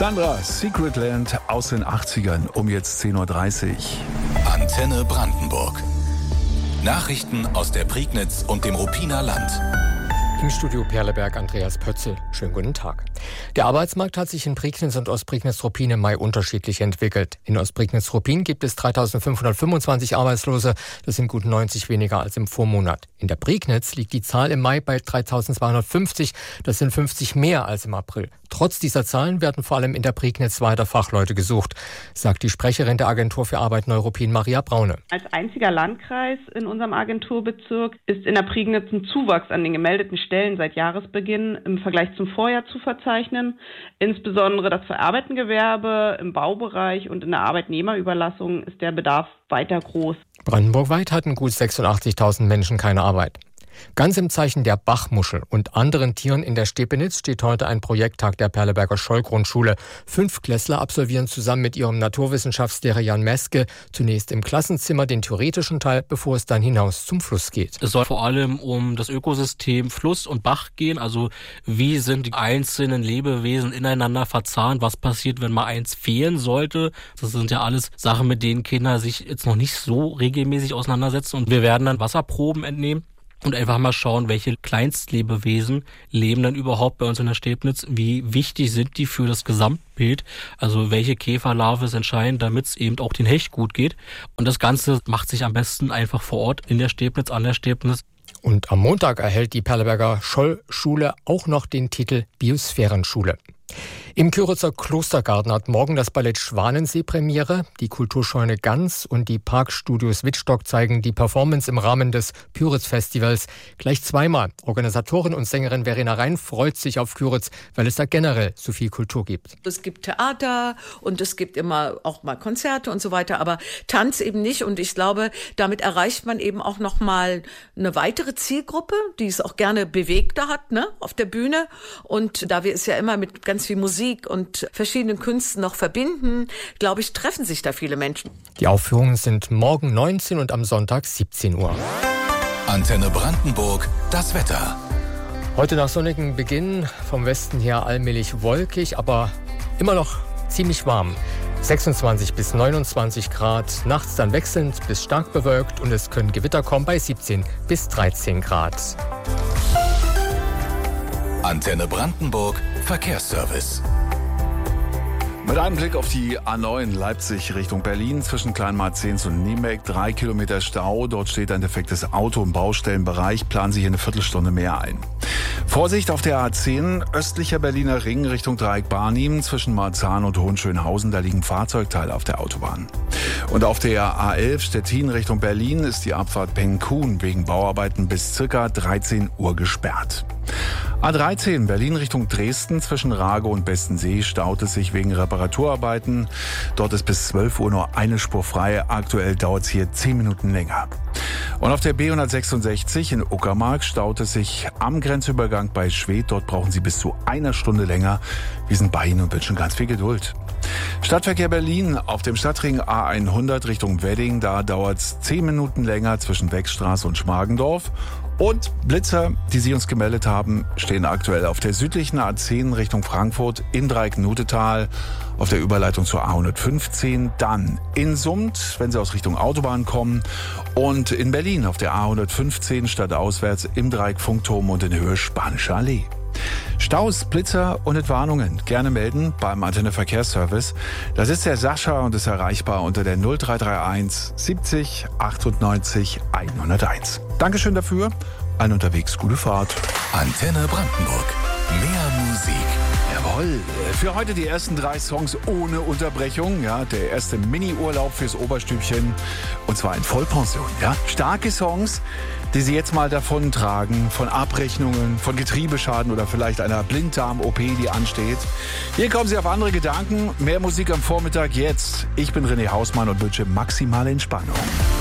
Sandra, Secret Land aus den 80ern um jetzt 10.30 Uhr. Antenne Brandenburg. Nachrichten aus der Prignitz und dem Ruppiner Land. Im Studio Perleberg Andreas Pötzl. Schönen guten Tag. Der Arbeitsmarkt hat sich in Prignitz und Ostprignitz-Ruppin im Mai unterschiedlich entwickelt. In Ostprignitz-Ruppin gibt es 3.525 Arbeitslose. Das sind gut 90 weniger als im Vormonat. In der Prignitz liegt die Zahl im Mai bei 3.250. Das sind 50 mehr als im April. Trotz dieser Zahlen werden vor allem in der Prignitz weiter Fachleute gesucht, sagt die Sprecherin der Agentur für Arbeit Neuruppin, Maria Braune. Als einziger Landkreis in unserem Agenturbezirk ist in der Prignitz ein Zuwachs an den gemeldeten Stellen seit Jahresbeginn im Vergleich zum Vorjahr zu verzeichnen. Insbesondere das verarbeitende Gewerbe, im Baubereich und in der Arbeitnehmerüberlassung ist der Bedarf weiter groß. Brandenburgweit hatten gut 86.000 Menschen keine Arbeit. Ganz im Zeichen der Bachmuschel und anderen Tieren in der Stepenitz steht heute ein Projekttag der Perleberger Scholl-Grundschule. 5 Klässler absolvieren zusammen mit ihrem Naturwissenschaftslehrer Jan Meske zunächst im Klassenzimmer den theoretischen Teil, bevor es dann hinaus zum Fluss geht. Es soll vor allem um das Ökosystem Fluss und Bach gehen, also wie sind die einzelnen Lebewesen ineinander verzahnt, was passiert, wenn mal eins fehlen sollte. Das sind ja alles Sachen, mit denen Kinder sich jetzt noch nicht so regelmäßig auseinandersetzen, und wir werden dann Wasserproben entnehmen und einfach mal schauen, welche Kleinstlebewesen leben denn überhaupt bei uns in der Stepenitz, wie wichtig sind die für das Gesamtbild, also welche Käferlarve ist entscheidend, damit es eben auch den Hecht gut geht. Und das Ganze macht sich am besten einfach vor Ort in der Stepenitz, an der Stepenitz. Und am Montag erhält die Perleberger Scholl-Schule auch noch den Titel Biosphärenschule. Im Kyritzer Klostergarten hat morgen das Ballett Schwanensee Premiere. Die Kulturscheune Gans und die Parkstudios Wittstock zeigen die Performance im Rahmen des Kyritz-Festivals gleich zweimal. Organisatorin und Sängerin Verena Rein freut sich auf Kyritz, weil es da generell so viel Kultur gibt. Es gibt Theater und es gibt immer auch mal Konzerte und so weiter, aber Tanz eben nicht. Und ich glaube, damit erreicht man eben auch noch mal eine weitere Zielgruppe, die es auch gerne bewegter hat, ne, auf der Bühne. Und da wir es ja immer mit ganz viel Musik und verschiedenen Künsten noch verbinden, glaube ich, treffen sich da viele Menschen. Die Aufführungen sind morgen 19 und am Sonntag 17 Uhr. Antenne Brandenburg, das Wetter. Heute nach sonnigem Beginn, vom Westen her allmählich wolkig, aber immer noch ziemlich warm. 26 bis 29 Grad, nachts dann wechselnd bis stark bewölkt und es können Gewitter kommen bei 17 bis 13 Grad. Antenne Brandenburg, Verkehrsservice. Mit einem Blick auf die A9 Leipzig Richtung Berlin zwischen Kleinmarzens und Niemek. 3 Kilometer Stau. Dort steht ein defektes Auto im Baustellenbereich. Planen Sie hier eine Viertelstunde mehr ein. Vorsicht auf der A10 östlicher Berliner Ring Richtung Dreieck Barnim zwischen Marzahn und Hohenschönhausen. Da liegen Fahrzeugteile auf der Autobahn. Und auf der A11 Stettin Richtung Berlin ist die Abfahrt Penkun wegen Bauarbeiten bis ca. 13 Uhr gesperrt. A13 Berlin Richtung Dresden zwischen Rage und Bestensee staut es sich wegen Reparaturarbeiten. Dort ist bis 12 Uhr nur eine Spur frei. Aktuell dauert es hier 10 Minuten länger. Und auf der B166 in Uckermark staut es sich am Grenzübergang bei Schwedt. Dort brauchen Sie bis zu 1 Stunde länger. Wir sind bei Ihnen und wünschen ganz viel Geduld. Stadtverkehr Berlin auf dem Stadtring A100 Richtung Wedding. Da dauert es 10 Minuten länger zwischen Wechstraße und Schmargendorf. Und Blitzer, die Sie uns gemeldet haben, stehen aktuell auf der südlichen A10 Richtung Frankfurt im Dreieck Nutetal, auf der Überleitung zur A115, dann in Summt, wenn Sie aus Richtung Autobahn kommen, und in Berlin auf der A115 stadtauswärts im Dreieck Funkturm und in Höhe Spanische Allee. Staus, Blitzer und Entwarnungen gerne melden beim Antenne Verkehrsservice. Das ist der Sascha und ist erreichbar unter der 0331 70 98 101. Dankeschön dafür. Allen unterwegs gute Fahrt. Antenne Brandenburg. Mehr Musik. Jawohl. Für heute die ersten 3 Songs ohne Unterbrechung. Ja, der erste Mini-Urlaub fürs Oberstübchen. Und zwar in Vollpension. Ja, starke Songs, die Sie jetzt mal davon tragen, von Abrechnungen, von Getriebeschaden oder vielleicht einer Blinddarm-OP, die ansteht. Hier kommen Sie auf andere Gedanken. Mehr Musik am Vormittag jetzt. Ich bin René Hausmann und wünsche maximale Entspannung.